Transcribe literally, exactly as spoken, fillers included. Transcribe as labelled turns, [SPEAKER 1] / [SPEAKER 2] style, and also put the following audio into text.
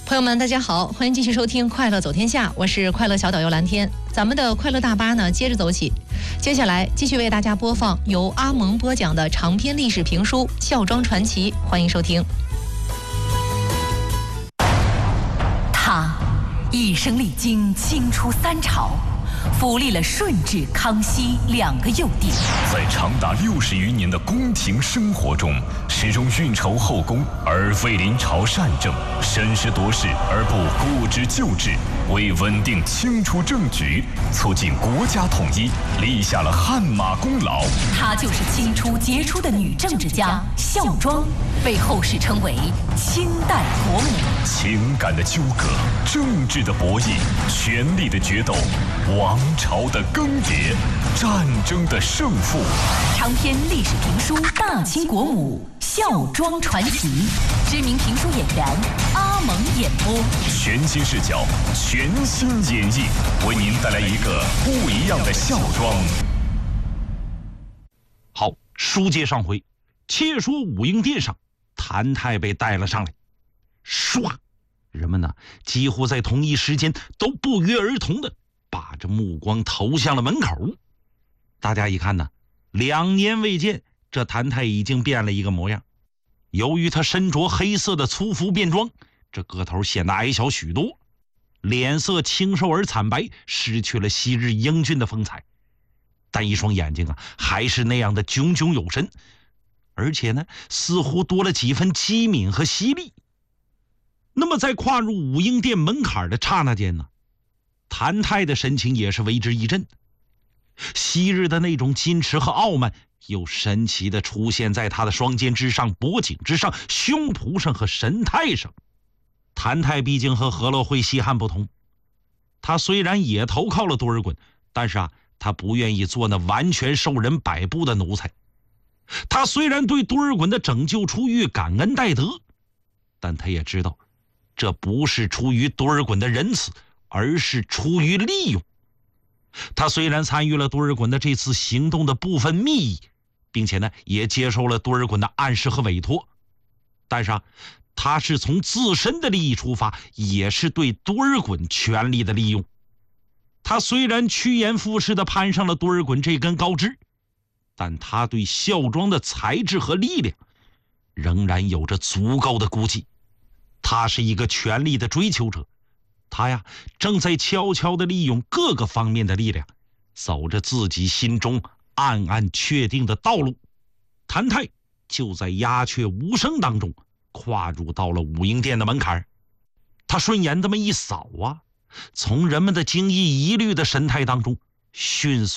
[SPEAKER 1] 朋友们，大家好，欢迎继续收听《快乐走天下》，我是快乐小导游蓝天。咱们的快乐大巴呢，接着走起。接下来继续为大家播放由阿蒙播讲的长篇历史评书《孝庄传奇》，欢迎收听。
[SPEAKER 2] 他一生历经清初三朝，辅立了顺治、康熙两个幼帝，
[SPEAKER 3] 在长达六十余年的宫廷生活中，始终运筹后宫而未临朝善政，审时度势而不固执旧制，为稳定清初政局、促进国家统一立下了汗马功劳。
[SPEAKER 2] 她就是清初杰出的女政治家孝庄，被后世称为清代国母。
[SPEAKER 3] 情感的纠葛，政治的博弈，权力的决斗，王朝的更迭，战争的胜负。
[SPEAKER 2] 长篇历史评书《大清国母孝庄传奇》，知名评书演员阿蒙演播，
[SPEAKER 3] 全新视角，全新演绎，为您带来一个不一样的孝庄。
[SPEAKER 4] 好，书接上回，且说武英殿上，谭泰被带了上来，唰，人们呢几乎在同一时间都不约而同的把这目光投向了门口。大家一看呢，两年未见，这谭泰已经变了一个模样。由于他身着黑色的粗服便装，这个头显得矮小许多，脸色清瘦而惨白，失去了昔日英俊的风采。但一双眼睛啊，还是那样的炯炯有神，而且呢，似乎多了几分机敏和犀利。那么在跨入武英殿门槛的刹那间呢，谭泰的神情也是为之一振，昔日的那种矜持和傲慢又神奇地出现在他的双肩之上、脖颈之上、胸脯上和神态上。谭泰毕竟和何乐会西汉不同，他虽然也投靠了多尔衮，但是啊，他不愿意做那完全受人摆布的奴才。他虽然对多尔衮的拯救出于感恩戴德，但他也知道这不是出于多尔衮的仁慈，而是出于利用。他虽然参与了多尔衮的这次行动的部分密议，并且呢也接受了多尔衮的暗示和委托，但是啊，他是从自身的利益出发，也是对多尔衮权力的利用。他虽然趋炎附势地攀上了多尔衮这根高枝，但他对孝庄的才智和力量仍然有着足够的估计。他是一个权力的追求者，他呀正在悄悄地利用各个方面的力量，走着自己心中暗暗确定的道路。谭泰就在鸦雀无声当中跨入到了武英殿的门槛。他顺眼这么一扫啊，从人们的惊异疑虑的神态当中迅速